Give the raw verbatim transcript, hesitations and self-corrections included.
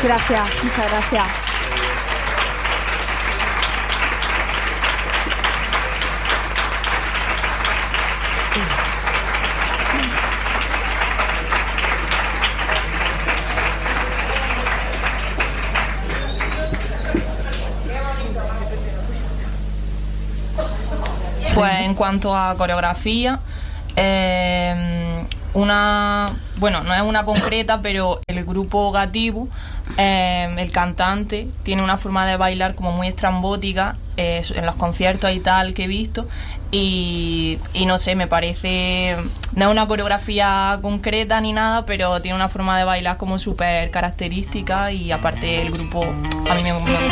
Gracias, muchas gracias. Pues en cuanto a coreografía, eh, una, bueno, no es una concreta, pero el grupo Gatibu, eh, el cantante, tiene una forma de bailar como muy estrambótica eh, en los conciertos y tal que he visto, y, y no sé, me parece, no es una coreografía concreta ni nada, pero tiene una forma de bailar como súper característica, y aparte el grupo a mí me, me